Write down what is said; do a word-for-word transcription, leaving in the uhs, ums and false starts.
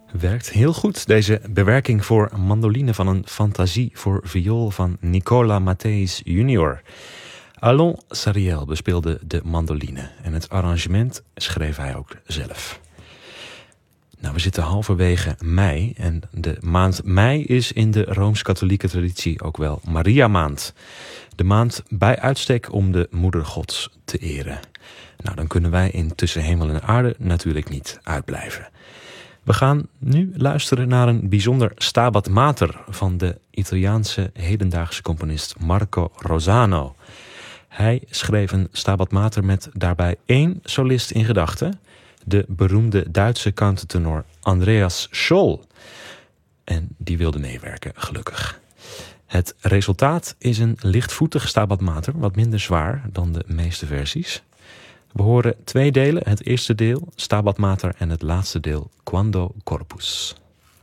Werkt heel goed, deze bewerking voor mandoline van een fantasie voor viool van Nicola Matthäus junior Alon Sariel bespeelde de mandoline en het arrangement schreef hij ook zelf. Nou, we zitten halverwege mei en de maand mei is in de Rooms-Katholieke traditie ook wel Maria-maand. De maand bij uitstek om de moeder Gods te eren. Nou, dan kunnen wij in Tussen Hemel en Aarde natuurlijk niet uitblijven. We gaan nu luisteren naar een bijzonder Stabat Mater van de Italiaanse hedendaagse componist Marco Rosano. Hij schreef een Stabat Mater met daarbij één solist in gedachten, de beroemde Duitse countertenor Andreas Scholl. En die wilde meewerken, gelukkig. Het resultaat is een lichtvoetig Stabat Mater, wat minder zwaar dan de meeste versies. We horen twee delen, het eerste deel Stabat Mater en het laatste deel Quando Corpus.